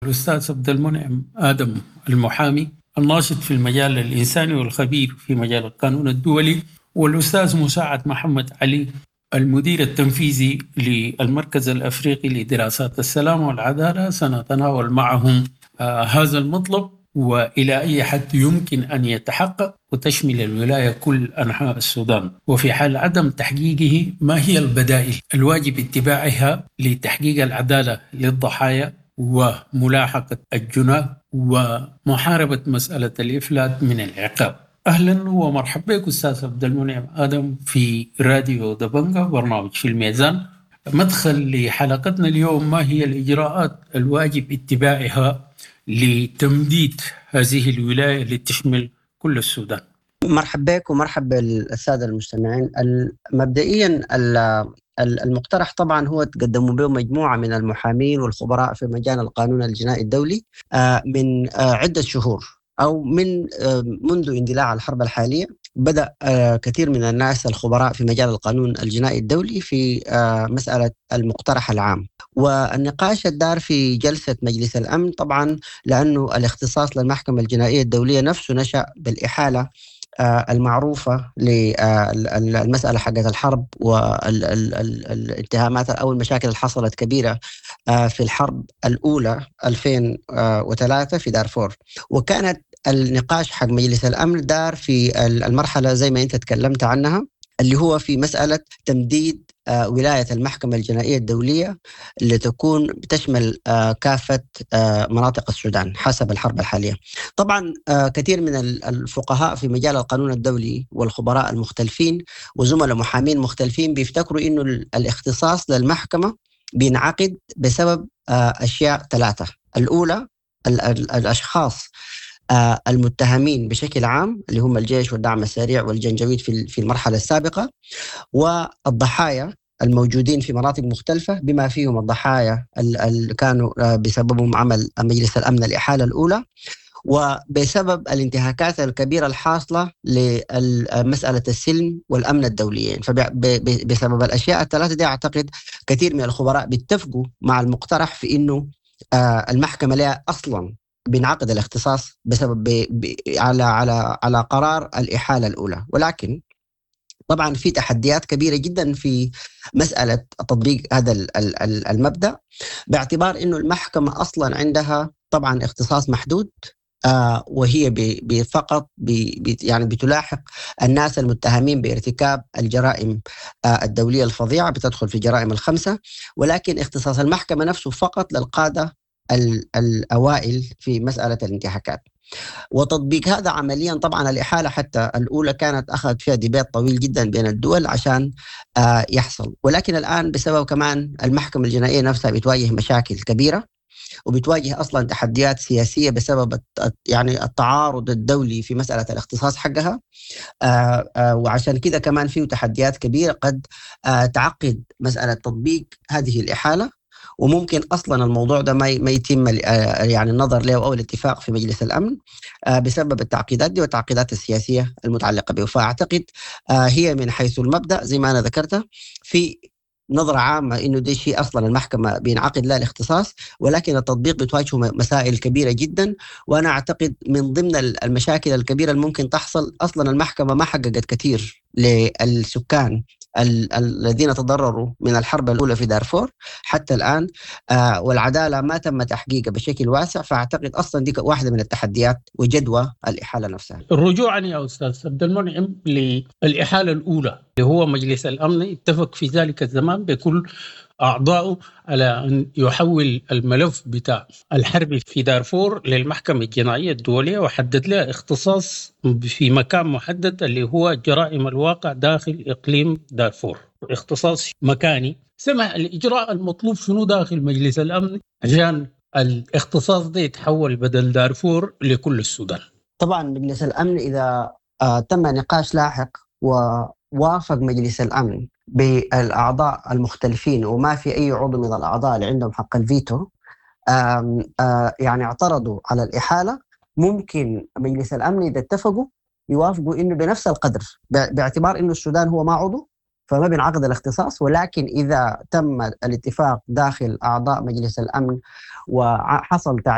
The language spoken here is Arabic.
الأستاذ عبد المنعم آدم، المحامي الناشط في المجال الإنساني والخبير في مجال القانون الدولي، والأستاذ مساعد محمد علي، المدير التنفيذي للمركز الأفريقي لدراسات السلام والعدالة. سنتناول معهم هذا المطلب وإلى أي حد يمكن أن يتحقق وتشمل الولاية كل أنحاء السودان، وفي حال عدم تحقيقه ما هي البدائل الواجب اتباعها لتحقيق العدالة للضحايا وملاحقة الجناه ومحاربة مسألة الإفلات من العقاب. أهلا ومرحبا بك أستاذ عبد المنعم آدم في راديو دبنجة، برنامج في الميزان. مدخل لحلقتنا اليوم: ما هي الإجراءات الواجب اتباعها لتمديد هذه الولاية لتشمل كل السودان؟ مرحبا بك ومرحبا بالسادة المستمعين. مبدئيا المقترح طبعا هو تقدموا به مجموعة من المحامين والخبراء في مجال القانون الجنائي الدولي من عدة شهور، أو منذ اندلاع الحرب الحالية. بدأ كثير من الناس الخبراء في مجال القانون الجنائي الدولي في مسألة المقترح العام، والنقاش الدار في جلسة مجلس الأمن طبعا لأنه الاختصاص للمحكمة الجنائية الدولية نفسه نشأ بالإحالة المعروفة للمسألة حقت الحرب والاتهامات أو المشاكل اللي حصلت كبيرة في الحرب الأولى 2003 في دارفور. وكانت النقاش حق مجلس الأمن دار في المرحلة زي ما أنت تكلمت عنها، اللي هو في مسألة تمديد ولاية المحكمة الجنائية الدولية لتكون بتشمل كافة مناطق السودان حسب الحرب الحالية. طبعا كثير من الفقهاء في مجال القانون الدولي والخبراء المختلفين وزملاء محامين مختلفين بيفتكروا إنه الاختصاص للمحكمة بينعقد بسبب أشياء ثلاثة. الأولى، الأشخاص المتهمين بشكل عام اللي هم الجيش والدعم السريع والجنجويد في المرحلة السابقة، والضحايا الموجودين في مناطق مختلفة بما فيهم الضحايا اللي كانوا بسببهم عمل مجلس الأمن الإحالة الأولى، وبسبب الانتهاكات الكبيرة الحاصلة لمسألة السلم والأمن الدوليين. فبسبب الأشياء الثلاثة دي أعتقد كثير من الخبراء بيتفقوا مع المقترح في إنه المحكمة لها أصلاً بينعقد الاختصاص بسبب على قرار الإحالة الأولى. ولكن طبعا في تحديات كبيرة جدا في مسألة تطبيق هذا المبدأ، باعتبار إنه المحكمة أصلا عندها طبعا اختصاص محدود، وهي فقط يعني بتلاحق الناس المتهمين بارتكاب الجرائم الدولية الفظيعة، بتدخل في جرائم الخمسة. ولكن اختصاص المحكمة نفسه فقط للقادة الأوائل في مسألة الانتهاكات. وتطبيق هذا عمليا طبعا الإحالة حتى الأولى كانت أخذ فيها ديبيت طويل جدا بين الدول عشان يحصل. ولكن الآن بسبب كمان المحكمة الجنائية نفسها بتواجه مشاكل كبيرة، وبتواجه أصلا تحديات سياسية بسبب يعني التعارض الدولي في مسألة الاختصاص حقها. وعشان كده كمان فيه تحديات كبيرة قد تعقد مسألة تطبيق هذه الإحالة، وممكن أصلا الموضوع ده ما يتم يعني النظر له أو الاتفاق في مجلس الأمن بسبب التعقيدات دي والتعقيدات السياسية المتعلقة به. فأعتقد هي من حيث المبدأ زي ما أنا ذكرت في نظرة عامة إنه ده شيء أصلا المحكمة بينعقد لها الاختصاص، ولكن التطبيق بتواجهه مسائل كبيرة جدا. وأنا أعتقد من ضمن المشاكل الكبيرة اللي ممكن تحصل أصلا المحكمة ما حققت كثير للسكان الذين تضرروا من الحرب الأولى في دارفور حتى الآن، والعدالة ما تم تحقيقها بشكل واسع. فأعتقد أصلا دي واحدة من التحديات وجدوى الإحالة نفسها. رجوعا يا أستاذ عبد المنعم للإحالة الأولى، اللي هو مجلس الأمن اتفق في ذلك الزمان بكل أعضائه على أن يحول الملف بتاع الحرب في دارفور للمحكمة الجنائية الدولية، وحدد لها اختصاص في مكان محدد اللي هو جرائم الواقع داخل إقليم دارفور، اختصاص مكاني. سمع الإجراء المطلوب شنو داخل مجلس الأمن عشان الاختصاص ده يتحول بدل دارفور لكل السودان؟ طبعا مجلس الأمن إذا تم نقاش لاحق ووافق مجلس الأمن بالأعضاء المختلفين وما في أي عضو من الأعضاء اللي عندهم حق الفيتو يعني اعترضوا على الإحالة، ممكن مجلس الأمن إذا اتفقوا يوافقوا إنه بنفس القدر، باعتبار إنه السودان هو ما عضو فما بينعقد الاختصاص. ولكن إذا تم الاتفاق داخل أعضاء مجلس الأمن وحصل